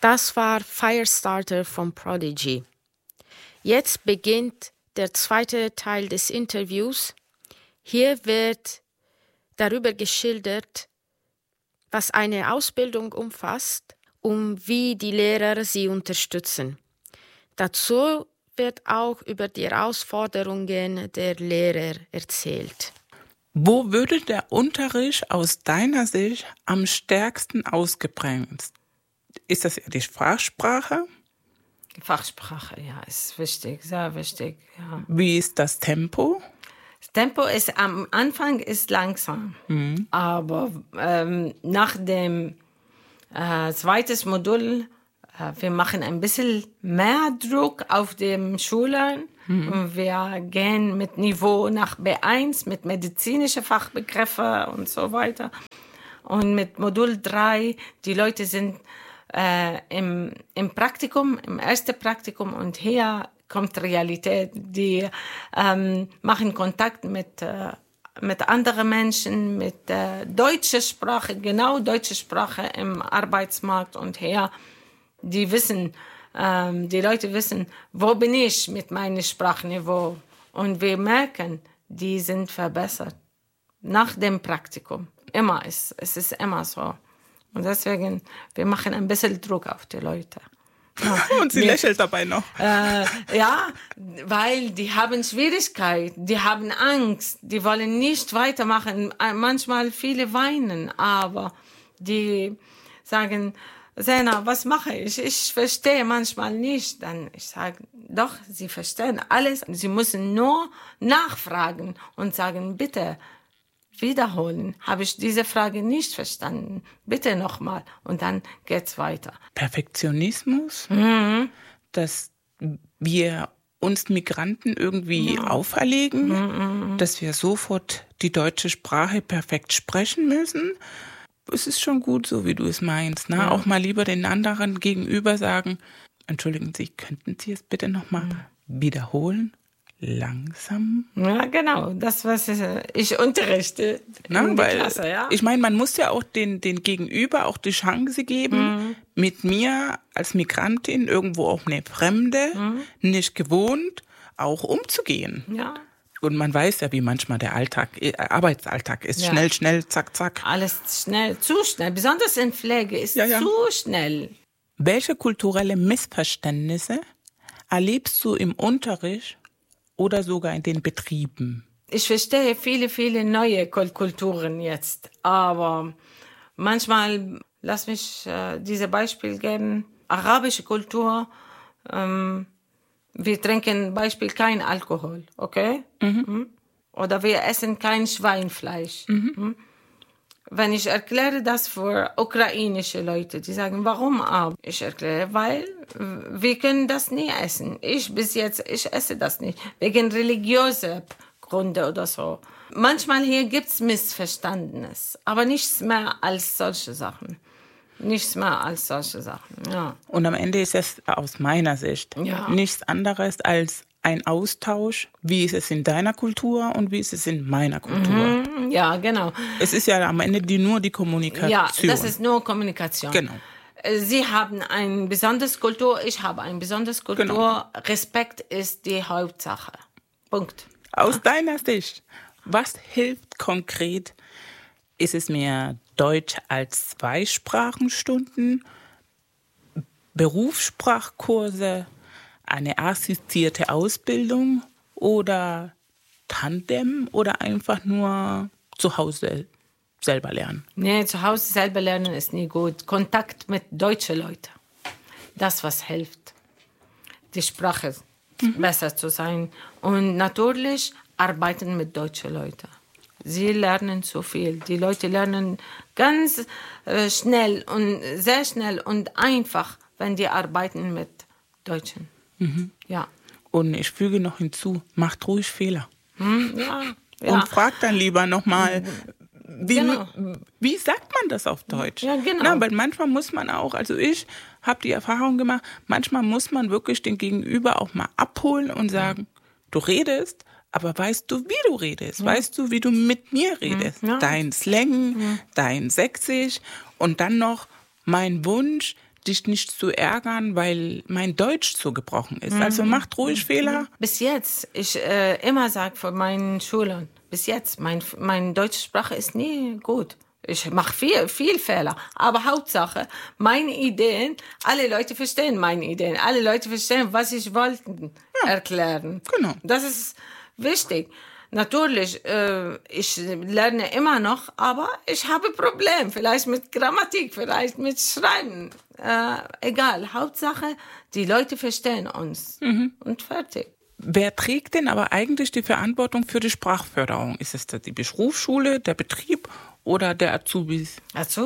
Das war Firestarter von Prodigy. Jetzt beginnt der zweite Teil des Interviews. Hier wird darüber geschildert, was eine Ausbildung umfasst und wie die Lehrer sie unterstützen. Dazu wird auch über die Herausforderungen der Lehrer erzählt. Wo würde der Unterricht aus deiner Sicht am stärksten ausgeprägt? Ist das eher die Fachsprache? Die Fachsprache, ja, ist wichtig, sehr wichtig. Ja. Wie ist das Tempo? Das Tempo ist am Anfang ist langsam, aber nach dem zweiten Modul, wir machen ein bisschen mehr Druck auf den Schülern. Und wir gehen mit Niveau nach B1, mit medizinischen Fachbegriffen und so weiter. Und mit Modul 3, die Leute sind im Praktikum, im ersten Praktikum, und hier kommt Realität. Die machen Kontakt mit anderen Menschen, mit deutscher Sprache, genau deutsche Sprache im Arbeitsmarkt. Und hier, die Leute wissen, wo bin ich mit meinem Sprachniveau. Und wir merken, die sind verbessert. Nach dem Praktikum. Es ist immer so. Und deswegen, wir machen ein bisschen Druck auf die Leute. Ja. Und sie lächelt dabei noch. Ja, weil die haben Schwierigkeiten, die haben Angst, die wollen nicht weitermachen. Manchmal viele weinen, aber die sagen, Sena, was mache ich? Ich verstehe manchmal nicht. Dann ich sage, doch, sie verstehen alles. Sie müssen nur nachfragen und sagen, bitte wiederholen. Habe ich diese Frage nicht verstanden? Bitte nochmal. Und dann geht's weiter. Perfektionismus, dass wir uns Migranten irgendwie auferlegen, dass wir sofort die deutsche Sprache perfekt sprechen müssen. Es ist schon gut, so wie du es meinst. Ne? Ja. Auch mal lieber den anderen gegenüber sagen, entschuldigen Sie, könnten Sie es bitte nochmal wiederholen? Langsam? Ja, genau. Das, was ich unterrichte in der Klasse. Ja? Ich meine, man muss ja auch den Gegenüber auch die Chance geben, mit mir als Migrantin, irgendwo auch eine Fremde, nicht gewohnt, auch umzugehen. Ja. Und man weiß ja, wie manchmal der Arbeitsalltag ist. Ja. Schnell, zack, zack. Alles schnell, zu schnell. Besonders in Pflege ist zu schnell. Welche kulturelle Missverständnisse erlebst du im Unterricht oder sogar in den Betrieben? Ich verstehe viele neue Kulturen jetzt. Aber manchmal, lass mich dieses Beispiel geben. Arabische Kultur, wir trinken Beispiel kein Alkohol, okay? Oder wir essen kein Schweinfleisch. Wenn ich erkläre das für ukrainische Leute, die sagen, warum aber? Ich erkläre, weil wir können das nie essen. Ich esse das nicht. Wegen religiöser Gründe oder so. Manchmal hier gibt's Missverständnis, aber nichts mehr als solche Sachen. Ja. Und am Ende ist es aus meiner Sicht nichts anderes als ein Austausch, wie ist es in deiner Kultur und wie ist es in meiner Kultur. Ja, genau. Es ist ja am Ende nur die Kommunikation. Ja, das ist nur Kommunikation. Genau. Sie haben eine besondere Kultur, ich habe eine besondere Kultur. Genau. Respekt ist die Hauptsache. Punkt. Aus deiner Sicht, was hilft konkret? Ist es mehr Deutsch als Zweisprachenstunden, Berufssprachkurse, eine assistierte Ausbildung oder Tandem oder einfach nur zu Hause selber lernen? Nee, zu Hause selber lernen ist nie gut. Kontakt mit deutschen Leuten, das was hilft, die Sprache besser zu sein. Und natürlich arbeiten mit deutschen Leuten. Sie lernen so viel. Die Leute lernen ganz schnell und sehr schnell und einfach, wenn die arbeiten mit Deutschen. Ja. Und ich füge noch hinzu, macht ruhig Fehler. Ja. Und fragt dann lieber nochmal, wie sagt man das auf Deutsch? Ja, genau. Na, weil manchmal muss man auch, also ich habe die Erfahrung gemacht, manchmal muss man wirklich den Gegenüber auch mal abholen und sagen, du redest, aber weißt du, wie du redest? Weißt du, wie du mit mir redest? Dein Slang, dein Sächsisch und dann noch mein Wunsch, dich nicht zu ärgern, weil mein Deutsch so gebrochen ist. Also macht ruhig Fehler. Bis jetzt, ich immer sage von meinen Schülern, bis jetzt, meine deutsche Sprache ist nie gut. Ich mache viel Fehler, aber Hauptsache, meine Ideen, alle Leute verstehen meine Ideen, alle Leute verstehen, was ich wollte erklären. Genau. Das ist wichtig. Natürlich, ich lerne immer noch, aber ich habe Probleme, vielleicht mit Grammatik, vielleicht mit Schreiben. Egal, Hauptsache, die Leute verstehen uns und fertig. Wer trägt denn aber eigentlich die Verantwortung für die Sprachförderung? Ist es die Berufsschule, der Betrieb oder der Azubis?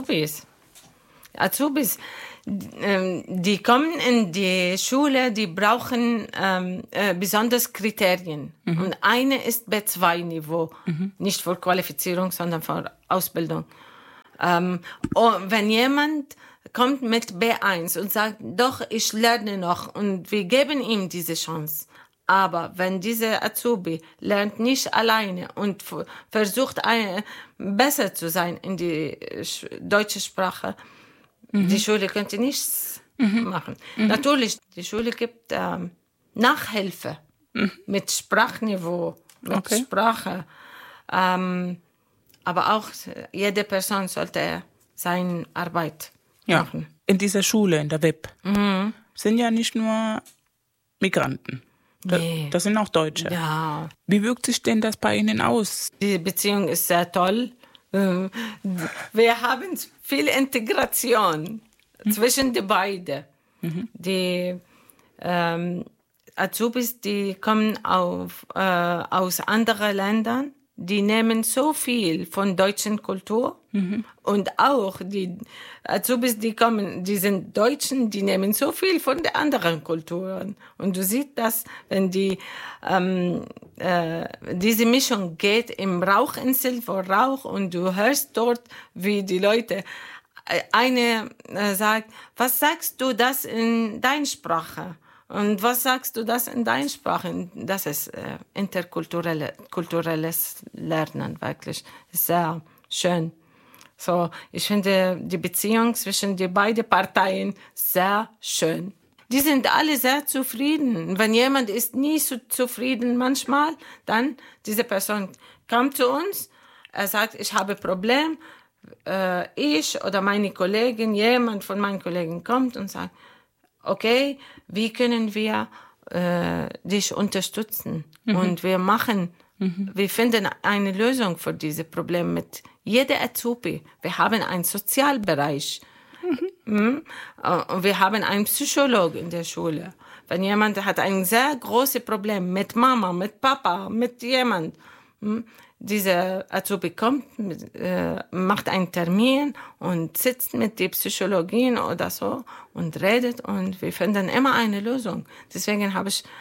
Azubis, die kommen in die Schule, die brauchen besonders Kriterien. Und eine ist B2-Niveau, nicht für Qualifizierung, sondern für Ausbildung. Und wenn jemand kommt mit B1 und sagt, doch, ich lerne noch, und wir geben ihm diese Chance. Aber wenn dieser Azubi lernt nicht alleine und versucht, besser zu sein in die deutsche Sprache, die Schule könnte nichts machen. Natürlich, die Schule gibt Nachhilfe mit Sprachniveau, mit Sprache. Aber auch jede Person sollte seine Arbeit machen. In dieser Schule, in der WIP, sind ja nicht nur Migranten. Nee. Das sind auch Deutsche. Ja. Wie wirkt sich denn das bei Ihnen aus? Die Beziehung ist sehr toll. Wir haben viel Integration zwischen die beiden. Die Azubis, die kommen aus anderen Ländern, die nehmen so viel von deutschen Kultur. Und auch die Azubis, die kommen, die sind Deutschen, die nehmen so viel von den anderen Kulturen. Und du siehst das, wenn die diese Mischung geht im Rauchinsel vor Rauch und du hörst dort, wie die Leute, eine sagt, was sagst du das in deiner Sprache? Und was sagst du das in deiner Sprache? Das ist kulturelles Lernen, wirklich. Sehr schön. So, ich finde die Beziehung zwischen die beiden Parteien sehr schön. Die sind alle sehr zufrieden. Wenn jemand ist nie so zufrieden manchmal, dann diese Person kommt zu uns, er sagt, ich habe ein Problem. Ich oder meine Kollegin, jemand von meinen Kollegen kommt und sagt, okay, wie können wir dich unterstützen? Und wir finden eine Lösung für diese Probleme mit jeder Azubi. Wir haben einen Sozialbereich. Und wir haben einen Psychologen in der Schule. Wenn jemand hat ein sehr großes Problem mit Mama, mit Papa, mit jemand, dieser Azubi kommt, macht einen Termin und sitzt mit der Psychologin oder so und redet und wir finden immer eine Lösung. Deswegen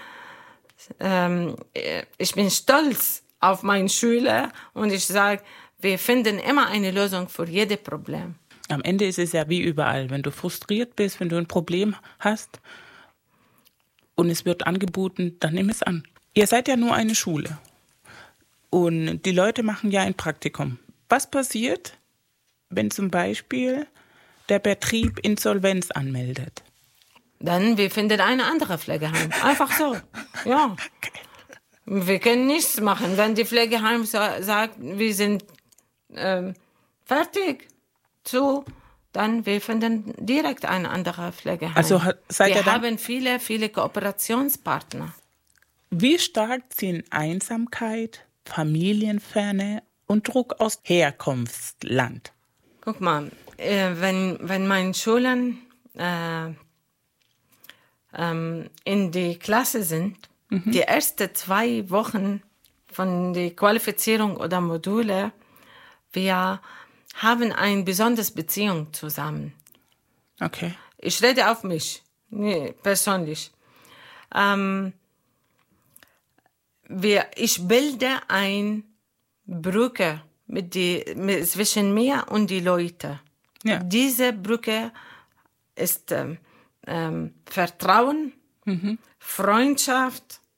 ich bin stolz auf meine Schüler und ich sage, wir finden immer eine Lösung für jedes Problem. Am Ende ist es ja wie überall. Wenn du frustriert bist, wenn du ein Problem hast und es wird angeboten, dann nimm es an. Ihr seid ja nur eine Schule und die Leute machen ja ein Praktikum. Was passiert, wenn zum Beispiel der Betrieb Insolvenz anmeldet? Dann wir finden eine andere Pflegeheim. Einfach so. Ja. Wir können nichts machen. Wenn die Pflegeheim sagt, wir sind fertig dann wir finden direkt ein anderer Pflegeheim. Also wir haben viele Kooperationspartner. Wie stark sind Einsamkeit, Familienferne und Druck aus Herkunftsland? Guck mal, wenn meine Schülern in die Klasse sind, die ersten 2 Wochen von der Qualifizierung oder Module, wir haben eine besondere Beziehung zusammen. Okay. Ich rede auf mich, persönlich. Ich bilde eine Brücke zwischen mir und die Leute. Ja. Diese Brücke ist Vertrauen, Freundschaft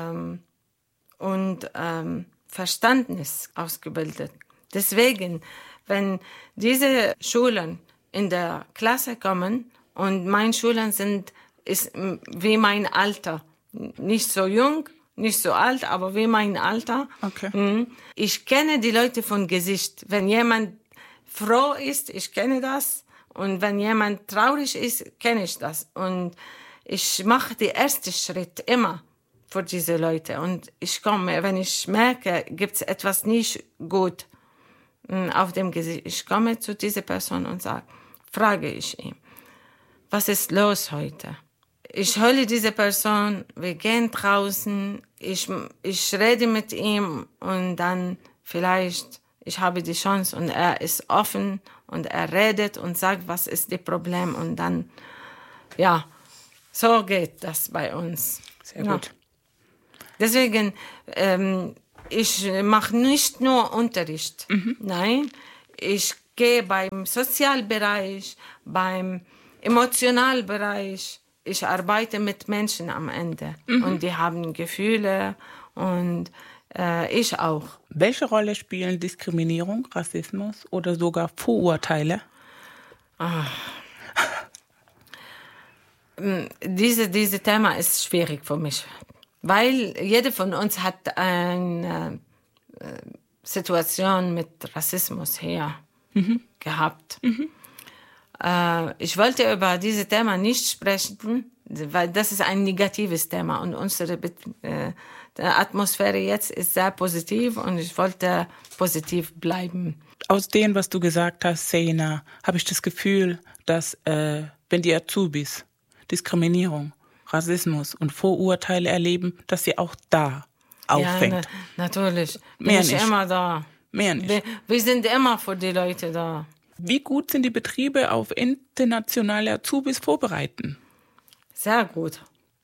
und Verständnis ausgebildet. Deswegen, wenn diese Schulen in der Klasse kommen Und meine Schüler ist wie mein Alter. Nicht so jung, nicht so alt, aber wie mein Alter. Okay. Ich kenne die Leute von Gesicht. Wenn jemand froh ist, ich kenne das. Und wenn jemand traurig ist, kenne ich das. Und ich mache den ersten Schritt immer für diese Leute. Und ich komme, wenn ich merke, gibt es etwas nicht gut auf dem Gesicht, ich komme zu dieser Person und frage ich ihn, was ist los heute? Ich hole diese Person, wir gehen draußen, ich rede mit ihm und dann vielleicht, ich habe die Chance und er ist offen und er redet und sagt, was ist das Problem und dann, ja, so geht das bei uns. Sehr gut. Deswegen, ich mache nicht nur Unterricht, nein, ich gehe beim Sozialbereich, beim Emotionalbereich, ich arbeite mit Menschen am Ende und die haben Gefühle und ich auch. Welche Rolle spielen Diskriminierung, Rassismus oder sogar Vorurteile? Dieses Thema ist schwierig für mich, weil jeder von uns hat eine Situation mit Rassismus hier gehabt. Ich wollte über dieses Thema nicht sprechen, weil das ist ein negatives Thema und unsere Atmosphäre jetzt ist sehr positiv und ich wollte positiv bleiben. Aus dem, was du gesagt hast, Zeina, habe ich das Gefühl, dass wenn die Azubis Diskriminierung, Rassismus und Vorurteile erleben, dass sie auch da auffängt. Ja, natürlich. Mehr Bin ich nicht. immer da. Mehr nicht. Wir sind immer für die Leute da. Wie gut sind die Betriebe auf internationale Azubis vorbereiten? Sehr gut.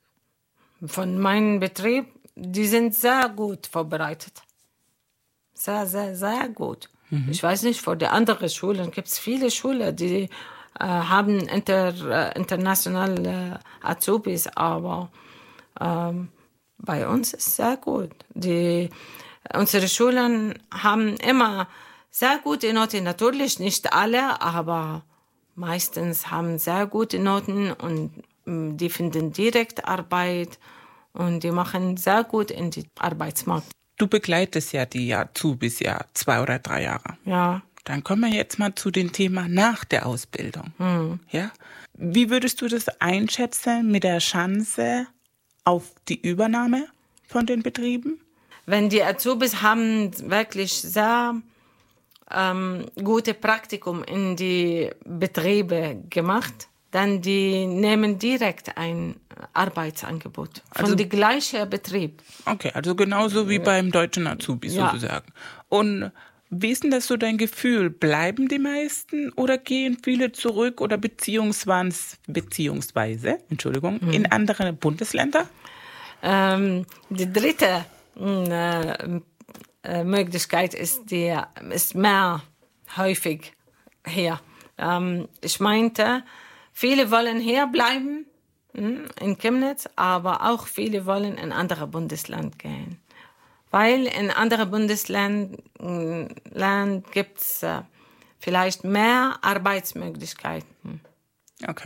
Von meinem Betrieb, die sind sehr gut vorbereitet. Sehr, sehr, sehr gut. Ich weiß nicht, für die anderen Schulen gibt es viele Schulen, die haben internationale Azubis, aber bei uns ist es sehr gut. Unsere Schulen haben immer sehr gute Noten, natürlich nicht alle, aber meistens haben sehr gute Noten und die finden direkt Arbeit und die machen sehr gut in den Arbeitsmarkt. Du begleitest ja die Azubis 2 oder 3 Jahre. Ja. Dann kommen wir jetzt mal zu dem Thema nach der Ausbildung. Ja? Wie würdest du das einschätzen mit der Chance auf die Übernahme von den Betrieben? Wenn die Azubis haben wirklich sehr gute Praktikum in die Betriebe gemacht, dann die nehmen direkt ein Arbeitsangebot von dem gleichen Betrieb. Okay, also genauso wie beim deutschen Azubi sozusagen. Und wie ist denn das so dein Gefühl? Bleiben die meisten oder gehen viele zurück oder beziehungsweise in andere Bundesländer? Die dritte Möglichkeit ist mehr häufig hier. Ich meinte, viele wollen hier bleiben in Chemnitz, aber auch viele wollen in andere Bundesland gehen. Weil in anderen Bundesländern gibt es vielleicht mehr Arbeitsmöglichkeiten. Okay.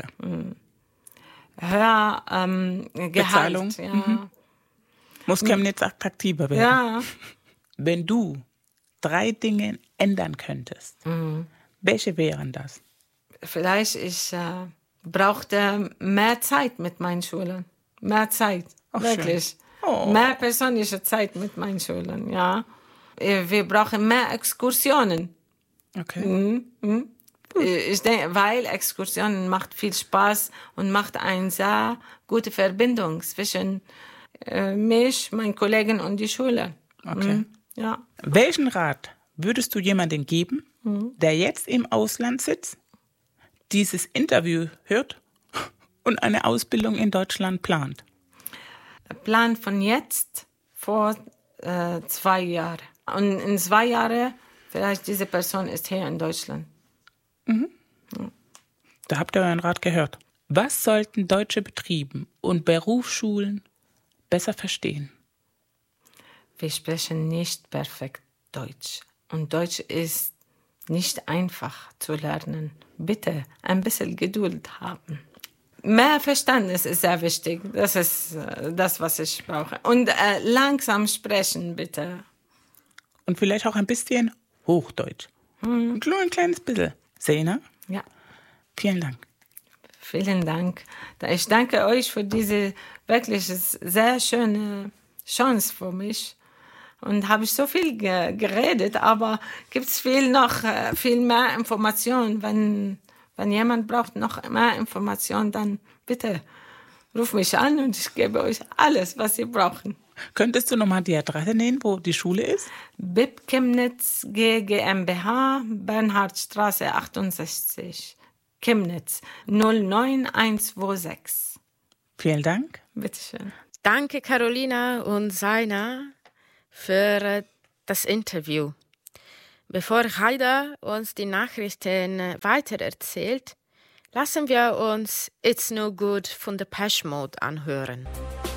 Höher Gehalt. Bezahlung. Ja. Muss Chemnitz attraktiver werden. Ja. Wenn du 3 Dinge ändern könntest, welche wären das? Vielleicht ich brauchte mehr Zeit mit meinen Schülern. Mehr Zeit, Ach, wirklich. Schön. Oh. Mehr persönliche Zeit mit meinen Schülern, ja. Wir brauchen mehr Exkursionen. Okay. Ich denke, weil Exkursionen macht viel Spaß und macht eine sehr gute Verbindung zwischen mich, meinen Kollegen und die Schule. Okay. Ja. Welchen Rat würdest du jemandem geben, der jetzt im Ausland sitzt, dieses Interview hört und eine Ausbildung in Deutschland plant? Plan von jetzt vor 2 Jahren. Und in 2 Jahren vielleicht diese Person ist hier in Deutschland. Da habt ihr euren Rat gehört. Was sollten deutsche Betriebe und Berufsschulen besser verstehen? Wir sprechen nicht perfekt Deutsch. Und Deutsch ist nicht einfach zu lernen. Bitte ein bisschen Geduld haben. mehr Verständnis ist sehr wichtig. Das ist das, was ich brauche. Und langsam sprechen, bitte. Und vielleicht auch ein bisschen Hochdeutsch. Nur ein kleines bisschen. Zeina? Ja. Vielen Dank. Vielen Dank. Ich danke euch für diese wirklich sehr schöne Chance für mich. Und habe ich so viel geredet, aber gibt es viel mehr Informationen. Wenn jemand braucht noch mehr Informationen, dann bitte ruf mich an und ich gebe euch alles, was ihr braucht. Könntest du nochmal die Adresse nennen, wo die Schule ist? BIP Chemnitz GmbH, Bernhardstraße 68, Chemnitz 09126. Vielen Dank. Bitteschön. Danke Carolina und Zeina für das Interview. Bevor Haida uns die Nachrichten weitererzählt, lassen wir uns It's No Good von Depeche Mode anhören.